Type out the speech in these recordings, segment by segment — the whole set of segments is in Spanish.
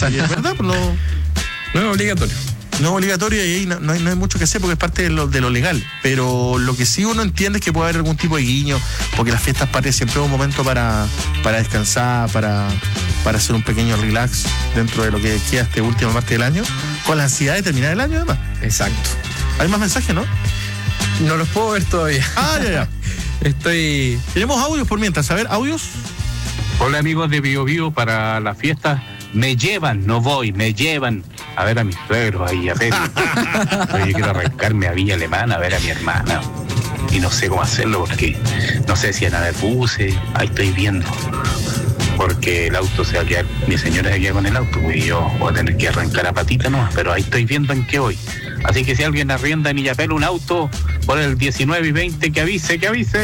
Y es verdad, pues no es obligatorio. No es obligatorio y ahí no hay mucho que hacer porque es parte de lo legal. Pero lo que sí uno entiende es que puede haber algún tipo de guiño, porque las fiestas patrias siempre es un momento para descansar, para hacer un pequeño relax dentro de lo que queda esta última parte del año, con la ansiedad de terminar el año además. Exacto. Hay más mensajes, ¿no? No los puedo ver todavía. Ya. Tenemos audios por mientras. A ver, audios. Hola amigos de Bio Bio, para la fiesta me llevan a ver a mis suegros ahí a ver. Pero yo quiero arrancarme a Villa Alemana a ver a mi hermana y no sé cómo hacerlo porque no sé si van a haber buses, ahí estoy viendo, porque el auto se va a quedar, mi señora se queda con el auto y yo voy a tener que arrancar a patita nomás, pero ahí estoy viendo en qué voy. Así que si alguien arrienda en Illapel un auto por el 19 y 20, que avise.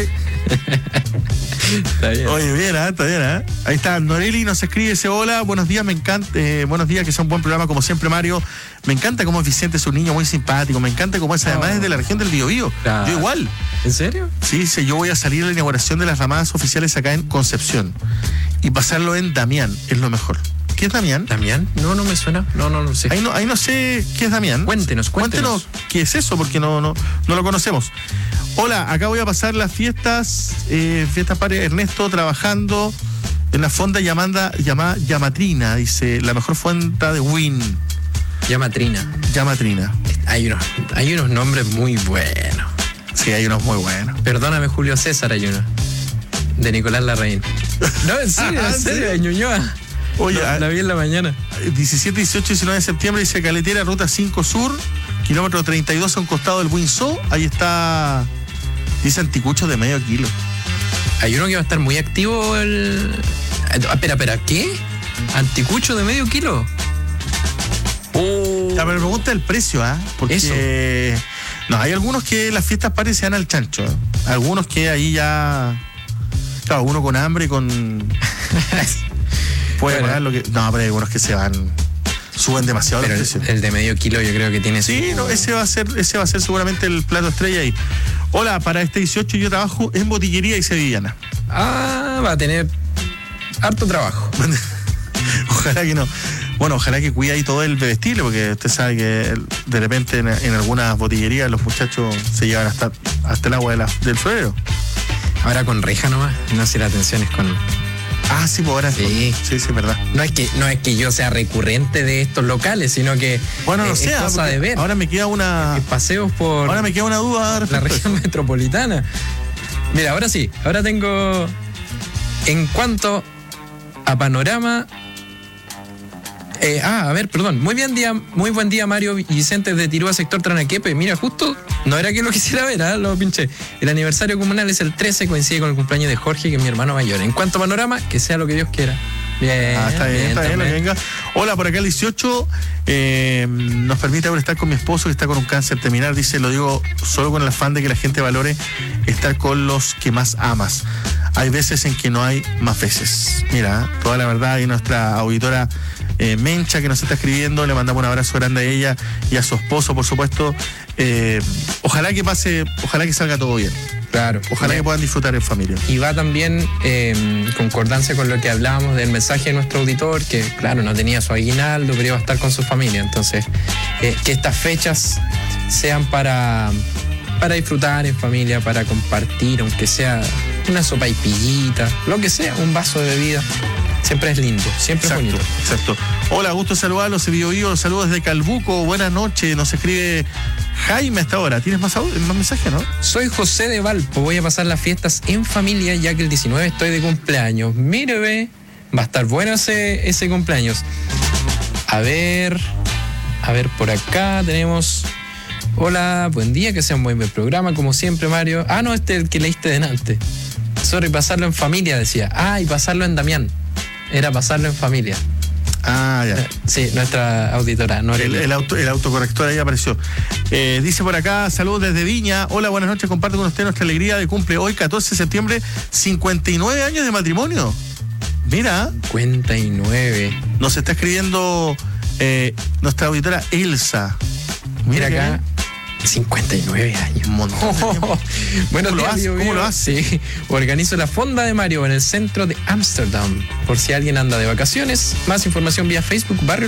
Está bien. Oye, bien, está bien, Ahí está, Noreli nos escribe, dice, hola, buenos días, me encanta, buenos días, que sea un buen programa como siempre, Mario. Me encanta cómo es Vicente, es un niño muy simpático, me encanta cómo es, además es de la región del Biobío. Yo igual. ¿En serio? Sí, dice, yo voy a salir a la inauguración de las ramadas oficiales acá en Concepción y pasarlo en Damián, es lo mejor. ¿Qué es Damián? ¿Damián? No me suena. No sé. Ahí no sé qué es Damián. Cuéntenos. ¿Qué es eso? Porque no lo conocemos. Hola, acá voy a pasar las fiestas patrias. Ernesto trabajando en la fonda llamada Llamatrina, dice, la mejor fonda de Win. Llamatrina. Hay unos nombres muy buenos. Sí, hay unos muy buenos. Perdóname, Julio César, hay uno. De Nicolás Larraín. No, en serio, de Ñuñoa. Oye, la vi en la mañana. 17, 18, 19 de septiembre, dice Caletera, ruta 5 Sur, kilómetro 32 a un costado del Windsor. Ahí está, dice anticucho de medio kilo. Hay uno que va a estar muy activo Espera, ¿qué? ¿Anticucho de medio kilo? Ya, pero me pregunta el precio, porque eso. No, hay algunos que las fiestas patrias se dan al chancho, algunos que ahí ya, claro, uno con hambre, puede pagar lo que. No, pero hay algunos que suben demasiado los precios. El de medio kilo yo creo que tiene. Sí, ese va a ser seguramente el plato estrella ahí. Hola, para este 18 yo trabajo en botillería y sevillana. Va a tener harto trabajo. Ojalá que no. Bueno, ojalá que cuide ahí todo el bebestible, porque usted sabe que de repente en algunas botillerías los muchachos se llevan hasta el agua del florero. Ahora con reja nomás, no sé, la atención es con. Sí, pues ahora sí, es verdad. No es que yo sea recurrente de estos locales, sino que bueno, no sé, es cosa de ver. Ahora me queda paseos por. Ahora me queda una duda la región metropolitana. Mira, ahora tengo. En cuanto a panorama. Muy buen día, Mario y Vicente de Tirúa, sector Tranaquepe. Mira, justo, no era que lo quisiera ver, lo pinché. El aniversario comunal es el 13, coincide con el cumpleaños de Jorge, que es mi hermano mayor. En cuanto a panorama, que sea lo que Dios quiera. Bien, está bien, lo que venga. Hola, por acá el 18 nos permite ahora estar con mi esposo que está con un cáncer terminal. Dice, lo digo solo con el afán de que la gente valore estar con los que más amas. Hay veces en que no hay más veces. Mira, toda la verdad, y nuestra auditora Mencha que nos está escribiendo, le mandamos un abrazo grande a ella y a su esposo, por supuesto. Ojalá que salga todo bien. Claro. Ojalá que puedan disfrutar en familia. Y va también concordancia con lo que hablábamos del mensaje de nuestro auditor, que claro, no tenía su aguinaldo, pero iba a estar con su familia. Entonces, que estas fechas sean para disfrutar en familia, para compartir, aunque sea una sopaipillita, lo que sea, un vaso de bebida. Siempre es lindo, siempre es bonito. Exacto. Hola, gusto saludarlos, los saludos desde Calbuco, buenas noches, nos escribe Jaime hasta ahora. ¿Tienes más mensajes, no? Soy José de Valpo, voy a pasar las fiestas en familia ya que el 19 estoy de cumpleaños. Mire, ve, va a estar bueno ese cumpleaños. A ver, por acá tenemos... Hola, buen día, que sea un buen programa, como siempre, Mario. No, este es el que leíste delante. Sorry, pasarlo en familia, decía. Y pasarlo en Damián. Era pasarlo en familia. Ya. Sí, nuestra auditora. El autocorrector ahí apareció. Dice por acá, saludos desde Viña. Hola, buenas noches, comparto con usted nuestra alegría de cumple hoy, 14 de septiembre, 59 años de matrimonio. Mira. 59. Nos está escribiendo nuestra auditora Elsa. Mira acá. 59 años. Un montón de tiempo. Bueno, ¿Cómo lo hace? Sí, organizo la fonda de Mario en el centro de Ámsterdam. Por si alguien anda de vacaciones, más información vía Facebook, Barrio